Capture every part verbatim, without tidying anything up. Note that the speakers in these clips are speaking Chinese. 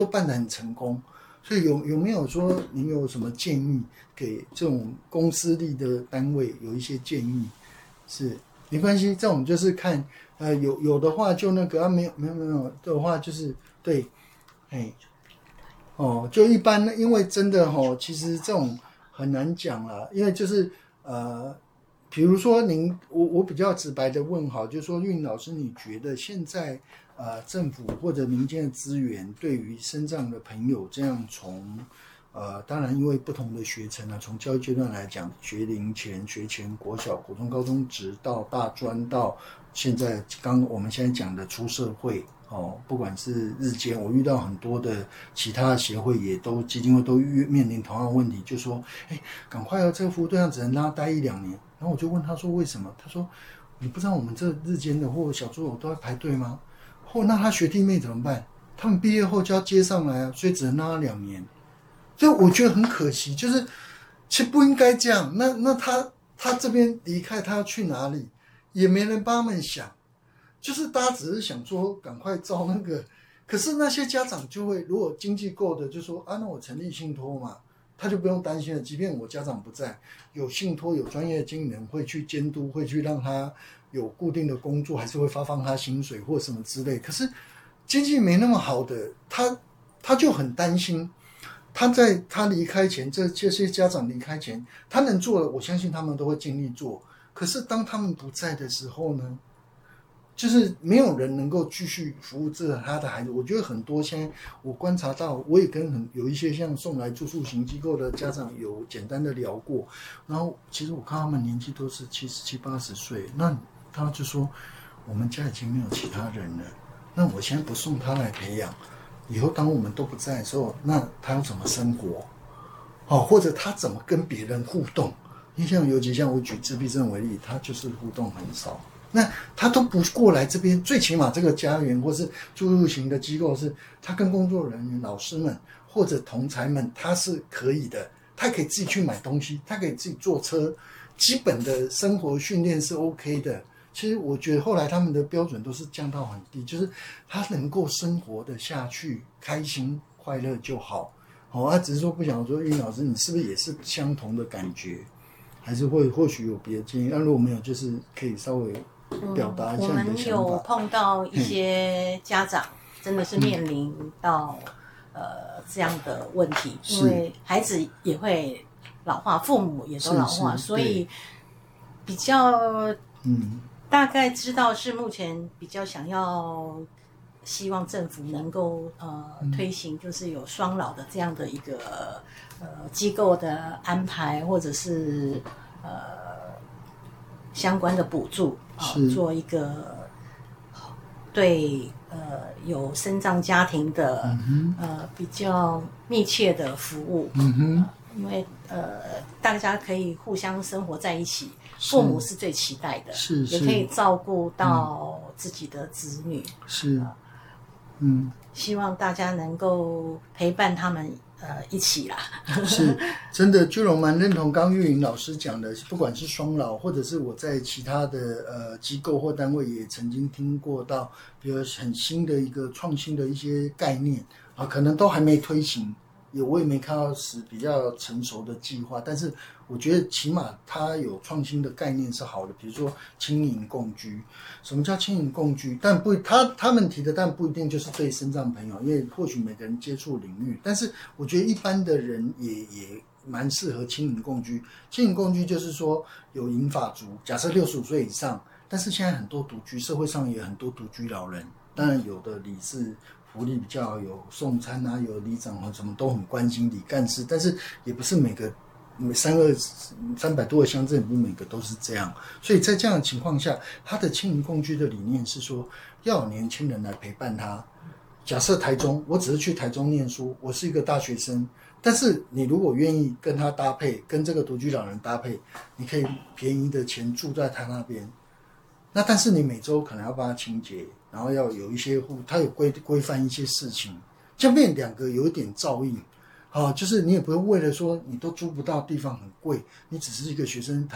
都办得很成功。所以有有没有说您有什么建议给这种公私立的单位有一些建议？是没关系，这种就是看呃有有的话就那个啊没有没有没有的话就是对，哎哦就一般，因为真的哦，其实这种很难讲啦，因为就是呃。比如说您，我我比较直白的问好，就是说运老师，你觉得现在呃政府或者民间的资源对于身障的朋友这样从呃当然因为不同的学程啊，从教育阶段来讲，学龄前、学前、国小、国中、高中职到大专到现在刚我们现在讲的出社会哦，不管是日间，我遇到很多的其他的协会也都基金会都面临同样的问题，就说哎，赶快哦，这个服务对象只能让他待一两年。然后我就问他说为什么？他说你不知道我们这日间的或小猪友都在排队吗？或那他学弟妹怎么办？他们毕业后就要接上来啊，所以只能让他两年。所以我觉得很可惜，就是其实不应该这样。那那他他这边离开，他要去哪里？也没人帮他们想，就是大家只是想说赶快招那个。可是那些家长就会，如果经济够的，就说啊，那我成立信托嘛。他就不用担心了，即便我家长不在，有信托有专业的经理人会去监督，会去让他有固定的工作，还是会发放他薪水或什么之类。可是经济没那么好的，他他就很担心，他在他离开前，这这些家长离开前，他能做的，我相信他们都会尽力做。可是当他们不在的时候呢？就是没有人能够继续服务这他的孩子，我觉得很多现在我观察到，我也跟很有一些像送来住宿型机构的家长有简单的聊过，然后其实我看他们年纪都是七十七八十岁，那他就说我们家已经没有其他人了，那我现在不送他来培养，以后当我们都不在的时候，那他要怎么生活？哦，或者他怎么跟别人互动？因为像尤其像我举自闭症为例，他就是互动很少。那他都不过来这边，最起码这个家园或是住宿型的机构是，他跟工作人员、老师们或者同才们，他是可以的，他可以自己去买东西，他可以自己坐车，基本的生活训练是 OK 的。其实我觉得后来他们的标准都是降到很低，就是他能够生活的下去，开心快乐就好。哦，他只是说不想说，殷老师你是不是也是相同的感觉？还是会或许有别的建议？那、啊、如果没有，就是可以稍微表达一下你的想法。 嗯、我们有碰到一些家长真的是面临到、嗯、呃这样的问题，因为孩子也会老化，父母也都老化，所以比较嗯大概知道是目前比较想要希望政府能够呃、嗯、推行，就是有双老的这样的一个呃机构的安排，或者是呃相关的补助啊、呃，做一个对呃有身障家庭的、嗯、呃比较密切的服务。嗯哼，呃、因为呃大家可以互相生活在一起，父母是最期待的， 是是也可以照顾到自己的子女。 是。 呃嗯， 希望大家能够陪伴他们呃一起啦。 是真的，就我蛮认同刚玉玲老师讲的，不管是双老，或者是我在其他的呃机构或单位也曾经听过到，比如很新的一个创新的一些概念啊，可能都还没推行，也我也没看到是比较成熟的计划，但是我觉得起码它有创新的概念是好的，比如说轻盈共居。什么叫轻盈共居？但不，他他们提的，但不一定就是对身障朋友，因为或许每个人接触领域，但是我觉得一般的人也也蛮适合轻盈共居。轻盈共居就是说有银发族，假设六十五岁以上，但是现在很多独居，社会上也有很多独居老人，当然有的理事福利比较好，有送餐啊，有里长啊，什么都很关心里干事，但是也不是每个三二三百多个乡镇，不每个都是这样，所以在这样的情况下，他的轻盈共居的理念是说，要有年轻人来陪伴他。假设台中，我只是去台中念书，我是一个大学生，但是你如果愿意跟他搭配，跟这个独居老人搭配，你可以便宜的钱住在他那边。那但是你每周可能要帮他清洁，然后要有一些户，他有规规范一些事情，这样变两个有一点照应。啊，就是你也不会为了说你都租不到地方很贵，你只是一个学生台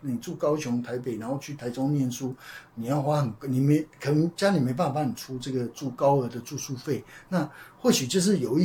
你住高雄、台北，然后去台中念书，你要花很，你没可能家里没办法帮你出这个住高额的住宿费，那或许就是有一